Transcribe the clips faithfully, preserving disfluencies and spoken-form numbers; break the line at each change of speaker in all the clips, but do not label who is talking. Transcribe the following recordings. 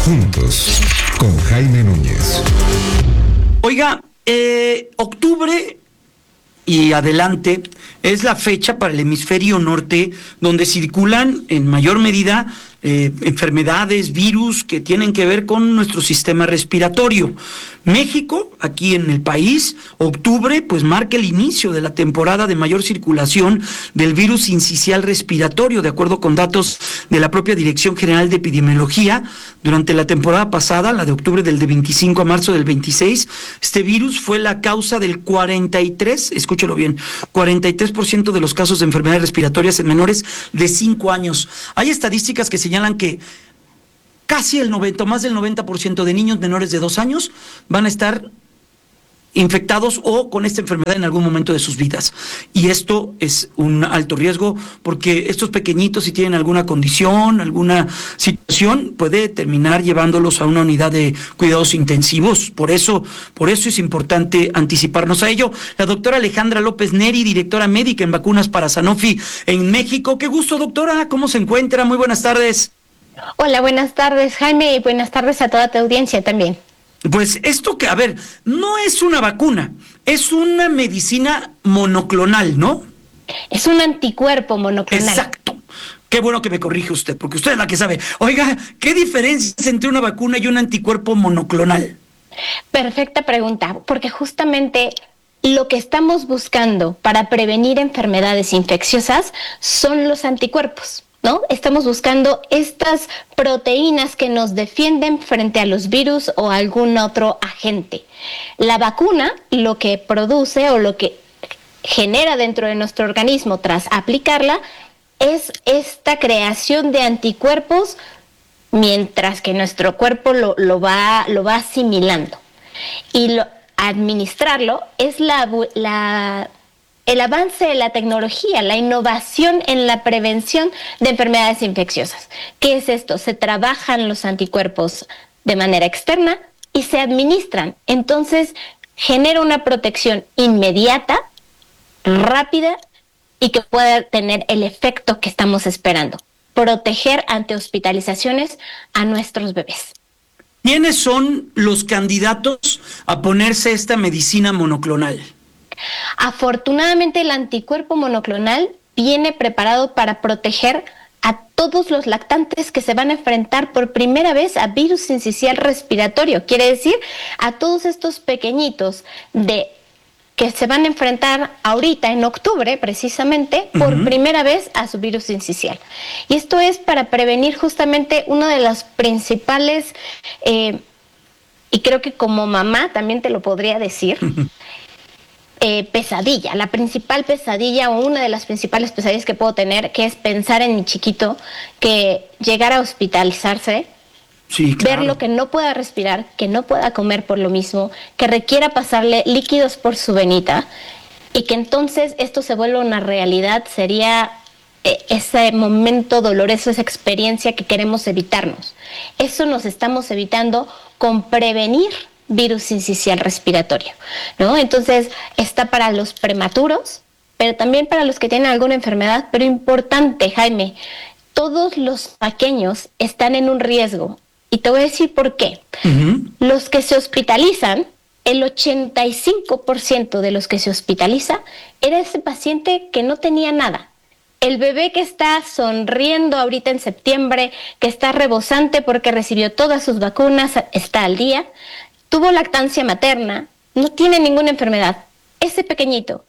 Juntos, con Jaime Núñez.
Oiga, eh, octubre y adelante es la fecha para el hemisferio norte donde circulan en mayor medida eh, enfermedades, virus que tienen que ver con nuestro sistema respiratorio. México, aquí en el país, octubre, pues marca el inicio de la temporada de mayor circulación del virus sincicial respiratorio, de acuerdo con datos de la propia Dirección General de Epidemiología. Durante la temporada pasada, la de octubre del de veinticinco a marzo del veintiséis, este virus fue la causa del cuarenta y tres, escúchelo bien, cuarenta y tres por ciento de los casos de enfermedades respiratorias en menores de cinco años. Hay estadísticas que señalan que casi el noventa, más del noventa por ciento de niños menores de dos años van a estar infectados o con esta enfermedad en algún momento de sus vidas. Y esto es un alto riesgo porque estos pequeñitos, si tienen alguna condición, alguna situación, puede terminar llevándolos a una unidad de cuidados intensivos. Por eso, por eso es importante anticiparnos a ello. La doctora Alejandra López Neri, directora médica en vacunas para Sanofi en México. Qué gusto, doctora. ¿Cómo se encuentra? Muy buenas tardes.
Hola, buenas tardes, Jaime, y buenas tardes a toda tu audiencia también.
Pues esto que, a ver, no es una vacuna, es una medicina monoclonal, ¿no?
Es un anticuerpo monoclonal.
Exacto. Qué bueno que me corrige usted, porque usted es la que sabe. Oiga, ¿qué diferencia es entre una vacuna y un anticuerpo monoclonal?
Perfecta pregunta, porque justamente lo que estamos buscando para prevenir enfermedades infecciosas son los anticuerpos, ¿no? Estamos buscando estas proteínas que nos defienden frente a los virus o a algún otro agente. La vacuna lo que produce o lo que genera dentro de nuestro organismo tras aplicarla es esta creación de anticuerpos mientras que nuestro cuerpo lo, lo, va, lo va asimilando. Y lo, administrarlo es la... la el avance de la tecnología, la innovación en la prevención de enfermedades infecciosas. ¿Qué es esto? Se trabajan los anticuerpos de manera externa y se administran. Entonces, genera una protección inmediata, rápida y que pueda tener el efecto que estamos esperando. Proteger ante hospitalizaciones a nuestros bebés.
¿Quiénes son los candidatos a ponerse esta medicina monoclonal?
Afortunadamente, el anticuerpo monoclonal viene preparado para proteger a todos los lactantes que se van a enfrentar por primera vez a virus sincicial respiratorio. Quiere decir, a todos estos pequeñitos de que se van a enfrentar ahorita en octubre, precisamente, por uh-huh. primera vez a su virus sincicial. Y esto es para prevenir justamente uno de los principales, eh, y creo que como mamá también te lo podría decir, uh-huh. Eh, pesadilla, la principal pesadilla o una de las principales pesadillas que puedo tener, que es pensar en mi chiquito que llegara a hospitalizarse,
sí, claro.
Verlo que no pueda respirar, que no pueda comer por lo mismo, que requiera pasarle líquidos por su venita y que entonces esto se vuelva una realidad, sería eh, ese momento doloroso, esa experiencia que queremos evitarnos. Eso nos estamos evitando con prevenir virus sincicial respiratorio, ¿no? Entonces, está para los prematuros, pero también para los que tienen alguna enfermedad, pero importante, Jaime, todos los pequeños están en un riesgo, y te voy a decir por qué. Uh-huh. Los que se hospitalizan, el ochenta y cinco por ciento de los que se hospitaliza era ese paciente que no tenía nada. El bebé que está sonriendo ahorita en septiembre, que está rebosante porque recibió todas sus vacunas, está al día, tuvo lactancia materna, no tiene ninguna enfermedad. Ese pequeñito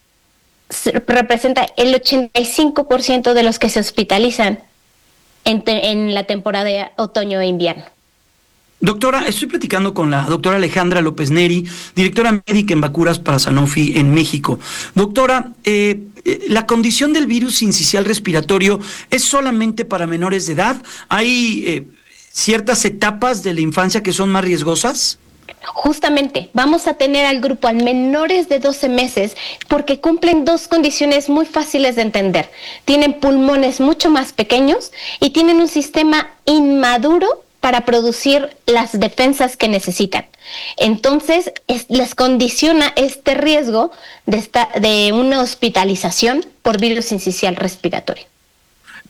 representa el ochenta y cinco por ciento de los que se hospitalizan en, te, en la temporada de otoño e invierno.
Doctora, estoy platicando con la doctora Alejandra López Neri, directora médica en vacunas para Sanofi en México. Doctora, eh, ¿la condición del virus sincicial respiratorio es solamente para menores de edad? ¿Hay eh, ciertas etapas de la infancia que son más riesgosas?
Justamente, vamos a tener al grupo al menores de doce meses porque cumplen dos condiciones muy fáciles de entender. Tienen pulmones mucho más pequeños y tienen un sistema inmaduro para producir las defensas que necesitan. Entonces, es, les condiciona este riesgo de, esta, de una hospitalización por virus sincicial respiratorio.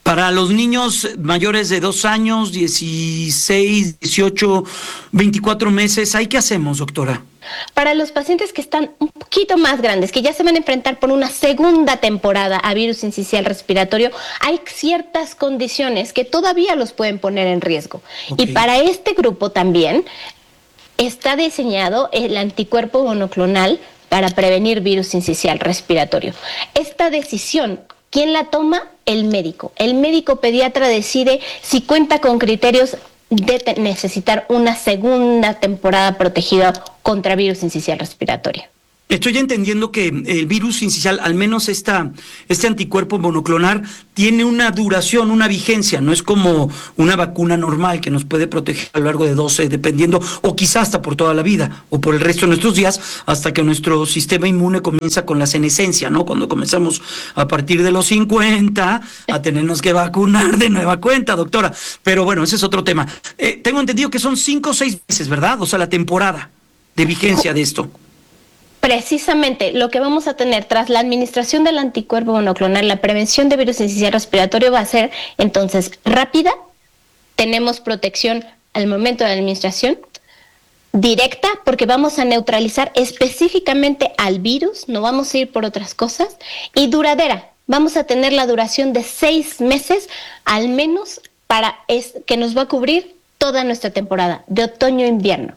Para los niños mayores de dos años, dieciséis, dieciocho, veinticuatro meses, ¿ahí qué hacemos, doctora?
Para los pacientes que están un poquito más grandes, que ya se van a enfrentar por una segunda temporada a virus sincicial respiratorio, hay ciertas condiciones que todavía los pueden poner en riesgo. Okay. Y para este grupo también está diseñado el anticuerpo monoclonal para prevenir virus sincicial respiratorio. Esta decisión, ¿quién la toma? El médico. El médico pediatra decide si cuenta con criterios de necesitar una segunda temporada protegida contra virus sincicial respiratorio.
Estoy entendiendo que el virus sincicial, al menos esta, este anticuerpo monoclonal, tiene una duración, una vigencia, no es como una vacuna normal que nos puede proteger a lo largo de doce, dependiendo, o quizás hasta por toda la vida, o por el resto de nuestros días, hasta que nuestro sistema inmune comienza con la senescencia, ¿no? Cuando comenzamos a partir de los cincuenta a tenernos que vacunar de nueva cuenta, doctora. Pero bueno, ese es otro tema. Eh, tengo entendido que son cinco o seis meses, ¿verdad? O sea, la temporada de vigencia de esto.
Precisamente lo que vamos a tener tras la administración del anticuerpo monoclonal, la prevención de virus sincicial respiratorio va a ser entonces rápida, tenemos protección al momento de la administración, directa, porque vamos a neutralizar específicamente al virus, no vamos a ir por otras cosas, y duradera, vamos a tener la duración de seis meses al menos para es, que nos va a cubrir toda nuestra temporada de otoño-invierno.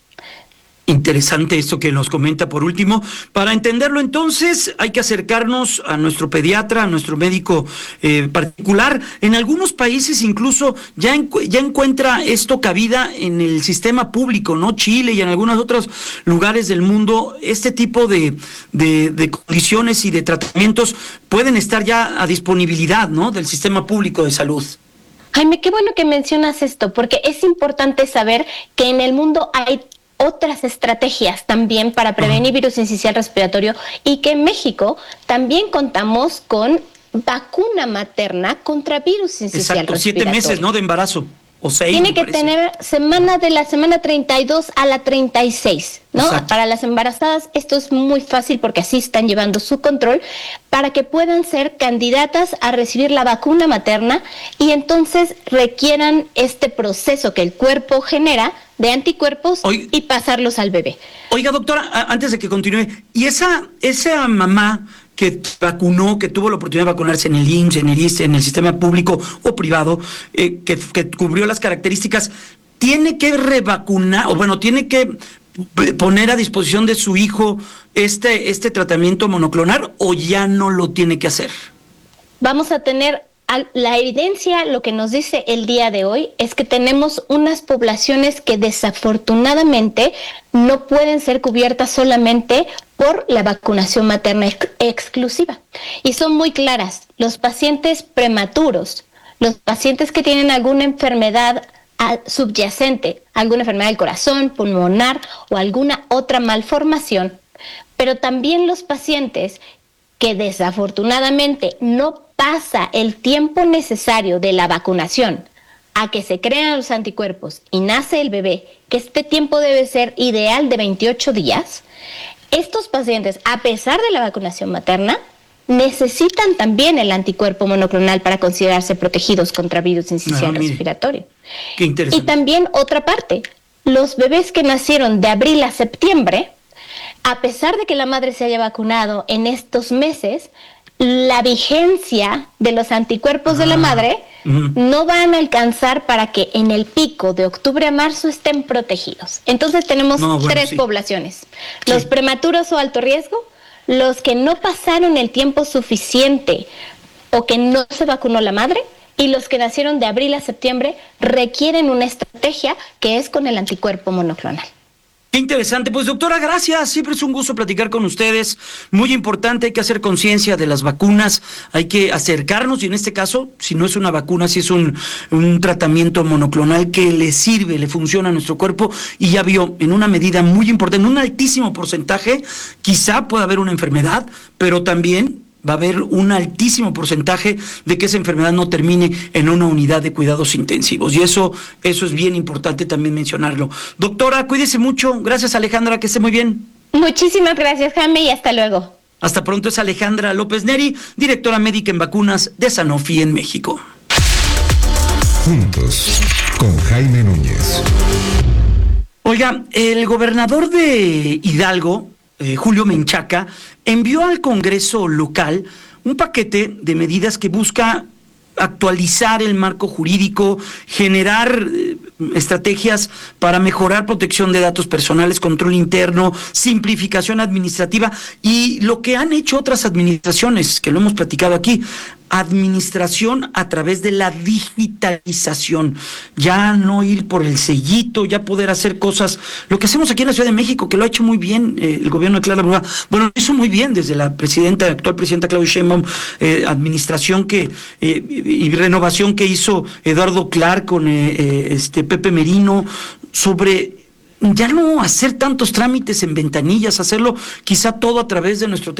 Interesante esto que nos comenta por último. Para entenderlo entonces hay que acercarnos a nuestro pediatra, a nuestro médico eh, particular. En algunos países incluso ya, encu- ya encuentra esto cabida en el sistema público, ¿no? Chile y en algunos otros lugares del mundo, este tipo de, de, de condiciones y de tratamientos pueden estar ya a disponibilidad, ¿no? Del sistema público de salud.
Jaime, qué bueno que mencionas esto, porque es importante saber que en el mundo hay otras estrategias también para prevenir virus sincicial respiratorio y que en México también contamos con vacuna materna contra virus sincicial
Exacto,
respiratorio.
siete meses, ¿no? De embarazo. O seis,
Tiene que tener semana de la semana treinta y dos a la treinta y seis, ¿no?
Exacto.
Para las embarazadas esto es muy fácil porque así están llevando su control para que puedan ser candidatas a recibir la vacuna materna y entonces requieran este proceso que el cuerpo genera de anticuerpos Oiga, y pasarlos al bebé.
Oiga, doctora, antes de que continúe, ¿y esa, esa mamá que vacunó, que tuvo la oportunidad de vacunarse en el I M S S, en el I S S S, en el sistema público o privado, eh, que, que cubrió las características, tiene que revacunar, o bueno, tiene que poner a disposición de su hijo este, este tratamiento monoclonal o ya no lo tiene que hacer?
Vamos a tener, la evidencia, lo que nos dice el día de hoy es que tenemos unas poblaciones que desafortunadamente no pueden ser cubiertas solamente por la vacunación materna ex- exclusiva. Y son muy claras, los pacientes prematuros, los pacientes que tienen alguna enfermedad subyacente, alguna enfermedad del corazón, pulmonar o alguna otra malformación, pero también los pacientes que desafortunadamente no pasa el tiempo necesario de la vacunación a que se crean los anticuerpos y nace el bebé, que este tiempo debe ser ideal de veintiocho días, estos pacientes, a pesar de la vacunación materna, necesitan también el anticuerpo monoclonal para considerarse protegidos contra virus sincicial
Ah,
respiratorio.
Qué interesante.
Y también otra parte, los bebés que nacieron de abril a septiembre, a pesar de que la madre se haya vacunado en estos meses, la vigencia de los anticuerpos ah, de la madre uh-huh. no van a alcanzar para que en el pico de octubre a marzo estén protegidos. Entonces tenemos no, bueno, tres sí. poblaciones. Los sí. prematuros o alto riesgo, los que no pasaron el tiempo suficiente o que no se vacunó la madre, y los que nacieron de abril a septiembre requieren una estrategia que es con el anticuerpo monoclonal.
Qué interesante. Pues doctora, gracias. Siempre es un gusto platicar con ustedes. Muy importante, hay que hacer conciencia de las vacunas, hay que acercarnos y en este caso, si no es una vacuna, si es un, un tratamiento monoclonal que le sirve, le funciona a nuestro cuerpo y ya vio en una medida muy importante, en un altísimo porcentaje, quizá pueda haber una enfermedad, pero también va a haber un altísimo porcentaje de que esa enfermedad no termine en una unidad de cuidados intensivos. Y eso, eso es bien importante también mencionarlo. Doctora, cuídese mucho. Gracias, Alejandra, que esté muy bien.
Muchísimas gracias, Jaime, y hasta luego.
Hasta pronto. Es Alejandra López Neri, directora médica en vacunas de Sanofi en México.
Juntos, con Jaime Núñez.
Oiga, el gobernador de Hidalgo, eh, Julio Menchaca, envió al Congreso local un paquete de medidas que busca actualizar el marco jurídico, generar eh, estrategias para mejorar protección de datos personales, control interno, simplificación administrativa y lo que han hecho otras administraciones, que lo hemos platicado aquí, administración a través de la digitalización, ya no ir por el sellito, ya poder hacer cosas, lo que hacemos aquí en la Ciudad de México, que lo ha hecho muy bien eh, el gobierno de Clara Brugada, bueno, lo hizo muy bien desde la presidenta, actual presidenta Claudia Sheinbaum, eh, administración que eh, y renovación que hizo Eduardo Clark con eh, eh, este Pepe Merino, sobre ya no hacer tantos trámites en ventanillas, hacerlo quizá todo a través de nuestro